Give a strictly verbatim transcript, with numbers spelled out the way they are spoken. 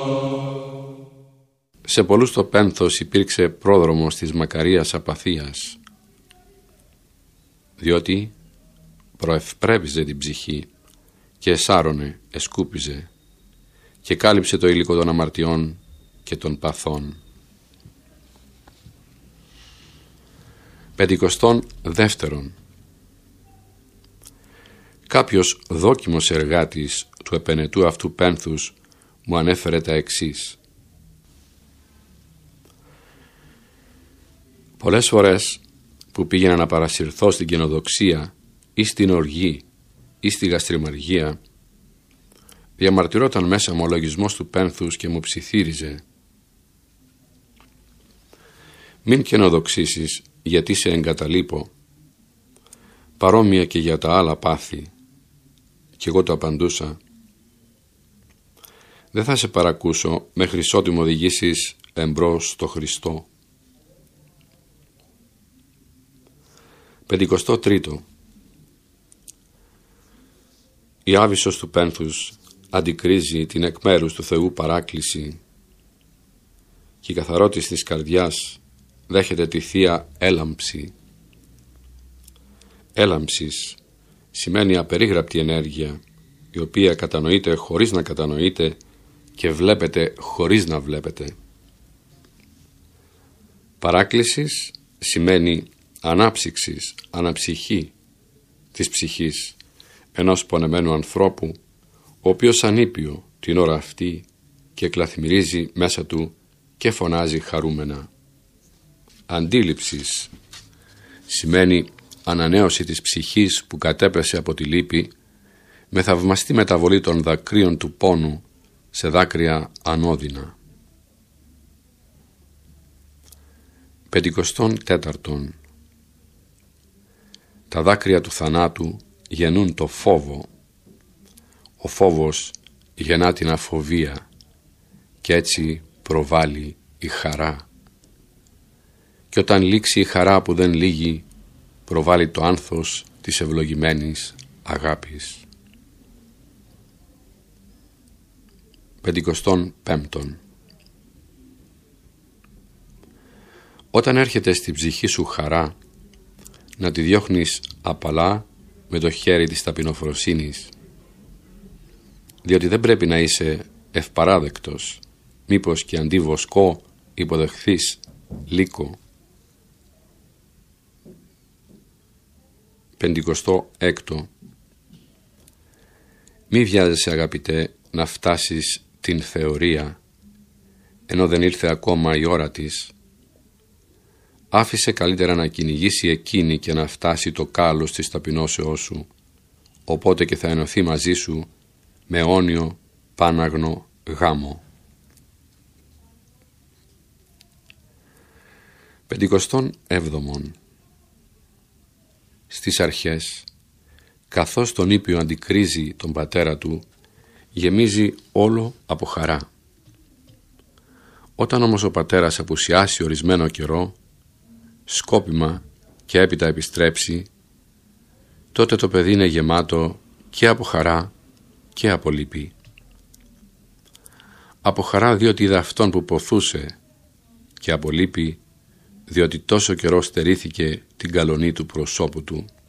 Σε πολλούς το πένθος υπήρξε πρόδρομος της μακαρίας απαθίας, διότι προευπρέπιζε την ψυχή και εσάρωνε, εσκούπιζε και κάλυψε το υλικό των αμαρτιών και των παθών. Πεντηκοστόν δεύτερον. Κάποιος δόκιμος εργάτης του επενετού αυτού πένθους μου ανέφερε τα εξής. Πολλές φορές που πήγαινα να παρασυρθώ στην καινοδοξία ή στην οργή ή στη γαστριμαργία, διαμαρτυρόταν μέσα μου ο λογισμός του πένθους και μου ψιθύριζε. Μην καινοδοξήσεις, γιατί σε εγκαταλείπω. Παρόμοια και για τα άλλα πάθη. Κι εγώ το απαντούσα. Δεν θα σε παρακούσω μέχρι ότου μου οδηγήσεις εμπρός στο Χριστό. Πεντηκοστό τρίτο. Η άβυσσος του πένθους αντικρίζει την εκ μέρους του Θεού παράκληση και η καθαρότης της καρδιάς δέχεται τη θεία έλαμψη. Έλαμψης σημαίνει απερίγραπτη ενέργεια, η οποία κατανοείται χωρίς να κατανοείται και βλέπετε χωρίς να βλέπετε. Παράκλησης σημαίνει ανάψυξης, αναψυχή της ψυχής ενός πονεμένου ανθρώπου, ο οποίος ανήπιο την ώρα αυτή και κλαθμυρίζει μέσα του και φωνάζει χαρούμενα. Αντίληψης σημαίνει ανανέωση της ψυχής που κατέπεσε από τη λύπη με θαυμαστή μεταβολή των δακρύων του πόνου σε δάκρυα ανώδυνα. Πεντηκοστόν τέταρτον. Τα δάκρυα του θανάτου γεννούν το φόβο. Ο φόβος γεννά την αφοβία και έτσι προβάλλει η χαρά. Και όταν λήξει η χαρά που δεν λύγει, προβάλλει το άνθος της ευλογημένης αγάπης. Πεντηκοστόν πέμπτον. Όταν έρχεται στην ψυχή σου χαρά, να τη διώχνεις απαλά με το χέρι της ταπεινοφροσύνης, διότι δεν πρέπει να είσαι ευπαράδεκτος, μήπως και αντί βοσκό υποδεχθείς λύκο. Πεντηκοστό έκτο. Μη βιάζεσαι, αγαπητέ, να φτάσεις την θεωρία, ενώ δεν ήλθε ακόμα η ώρα της. Άφησε καλύτερα να κυνηγήσει εκείνη και να φτάσει το κάλος της ταπεινώσεώς σου, οπότε και θα ενωθεί μαζί σου με αιώνιο πάναγνο γάμο. Πεντηκοστόν έβδομον. Στις αρχές, καθώς τον ήπιο αντικρίζει τον πατέρα του, γεμίζει όλο από χαρά. Όταν όμως ο πατέρας απουσιάσει ορισμένο καιρό, σκόπιμα και έπειτα επιστρέψει, τότε το παιδί είναι γεμάτο και από χαρά και από λύπη. Από χαρά διότι είδε αυτόν που ποθούσε, και από λύπη διότι τόσο καιρό στερήθηκε την καλονή του προσώπου του.